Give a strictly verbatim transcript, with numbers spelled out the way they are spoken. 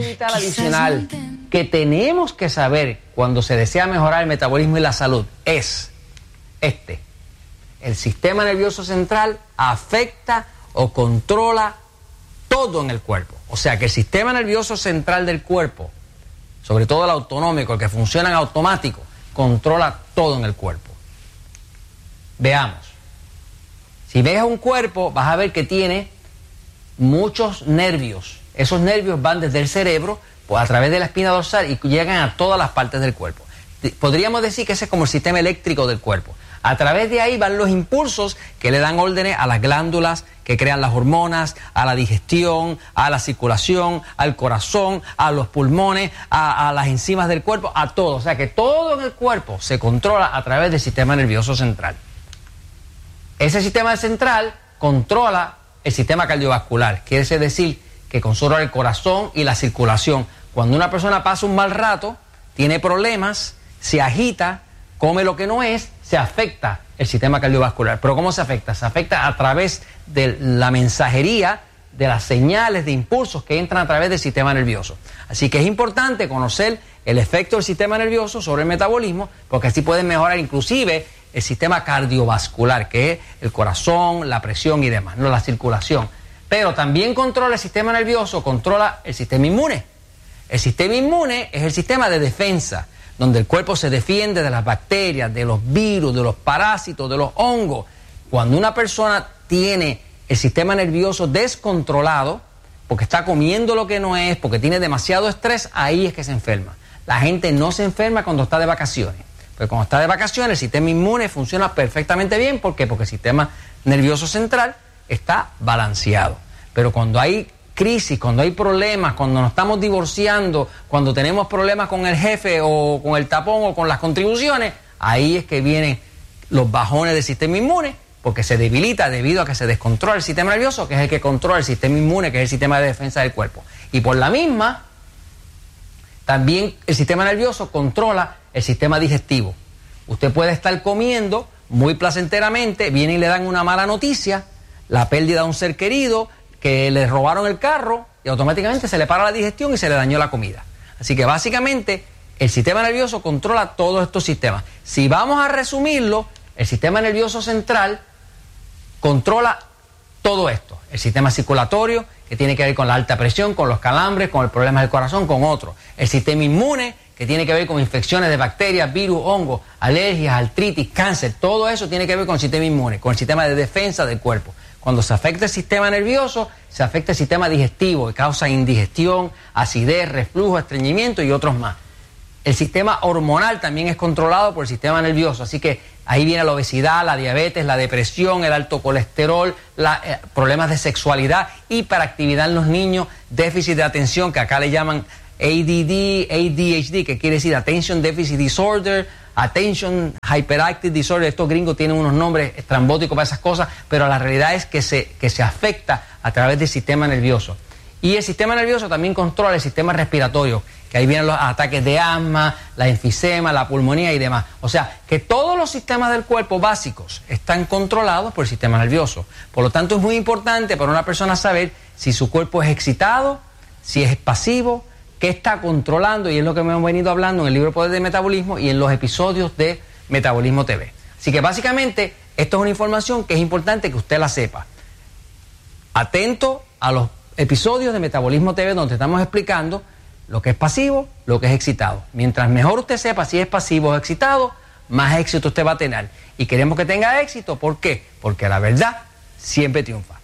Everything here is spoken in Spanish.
vital adicional que tenemos que saber cuando se desea mejorar el metabolismo y la salud es este. El sistema nervioso central afecta o controla todo en el cuerpo. O sea que el sistema nervioso central del cuerpo, sobre todo el autonómico, el que funciona en automático, controla todo en el cuerpo. Veamos. Si ves un cuerpo, vas a ver que tiene muchos nervios. Esos nervios van desde el cerebro, pues a través de la espina dorsal y llegan a todas las partes del cuerpo. Podríamos decir que ese es como el sistema eléctrico del cuerpo. A través de ahí van los impulsos que le dan órdenes a las glándulas que crean las hormonas, a la digestión, a la circulación, al corazón, a los pulmones, a, a las enzimas del cuerpo, a todo. O sea que todo en el cuerpo se controla a través del sistema nervioso central. Ese sistema central controla el sistema cardiovascular. Quiere decir que controla el corazón y la circulación. Cuando una persona pasa un mal rato, tiene problemas, se agita, come lo que no es, se afecta el sistema cardiovascular. ¿Pero cómo se afecta? Se afecta a través de la mensajería, de las señales, de impulsos que entran a través del sistema nervioso. Así que es importante conocer el efecto del sistema nervioso sobre el metabolismo, porque así pueden mejorar inclusive el sistema cardiovascular, que es el corazón, la presión y demás, no la circulación. Pero también controla el sistema nervioso, controla el sistema inmune. El sistema inmune es el sistema de defensa, donde el cuerpo se defiende de las bacterias, de los virus, de los parásitos, de los hongos. Cuando una persona tiene el sistema nervioso descontrolado, porque está comiendo lo que no es, porque tiene demasiado estrés, ahí es que se enferma. La gente no se enferma cuando está de vacaciones. Pero cuando está de vacaciones, el sistema inmune funciona perfectamente bien. ¿Por qué? Porque el sistema nervioso central está balanceado. Pero cuando hay crisis, cuando hay problemas, cuando nos estamos divorciando, cuando tenemos problemas con el jefe o con el tapón o con las contribuciones, ahí es que vienen los bajones del sistema inmune, porque se debilita debido a que se descontrola el sistema nervioso, que es el que controla el sistema inmune, que es el sistema de defensa del cuerpo. Y por la misma, también el sistema nervioso controla el sistema digestivo. Usted puede estar comiendo muy placenteramente, viene y le dan una mala noticia, la pérdida de un ser querido, que le robaron el carro y automáticamente se le para la digestión y se le dañó la comida. Así que básicamente el sistema nervioso controla todos estos sistemas. Si vamos a resumirlo, el sistema nervioso central controla todo esto. El sistema circulatorio, que tiene que ver con la alta presión, con los calambres, con el problema del corazón, con otro. El sistema inmune, que tiene que ver con infecciones de bacterias, virus, hongos, alergias, artritis, cáncer. Todo eso tiene que ver con el sistema inmune, con el sistema de defensa del cuerpo. Cuando se afecta el sistema nervioso, se afecta el sistema digestivo, que causa indigestión, acidez, reflujo, estreñimiento y otros más. El sistema hormonal también es controlado por el sistema nervioso, así que ahí viene la obesidad, la diabetes, la depresión, el alto colesterol, la, eh, problemas de sexualidad, hiperactividad en los niños, déficit de atención, que acá le llaman A D D, A D H D, que quiere decir Attention Deficit Disorder, Attention Hyperactive Disorder. Estos gringos tienen unos nombres estrambóticos para esas cosas, pero la realidad es que se, que se afecta a través del sistema nervioso. Y el sistema nervioso también controla el sistema respiratorio, que ahí vienen los ataques de asma, la enfisema, la pulmonía y demás. O sea, que todos los sistemas del cuerpo básicos están controlados por el sistema nervioso. Por lo tanto, es muy importante para una persona saber si su cuerpo es excitado, si es pasivo, qué está controlando, y es lo que me hemos venido hablando en el libro Poder del Metabolismo y en los episodios de Metabolismo T V. Así que básicamente, esto es una información que es importante que usted la sepa. Atento a los episodios de Metabolismo T V donde estamos explicando lo que es pasivo, lo que es excitado. Mientras mejor usted sepa si es pasivo o excitado, más éxito usted va a tener. Y queremos que tenga éxito, ¿por qué? Porque la verdad siempre triunfa.